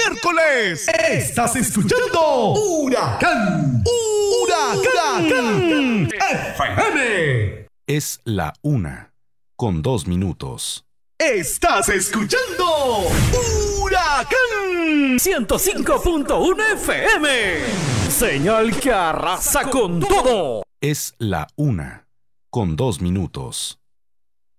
miércoles. Estás escuchando Huracán FM. Es la 1:02. Estás escuchando Huracán 105.1 FM. Señal que arrasa con todo. Es la 1:02.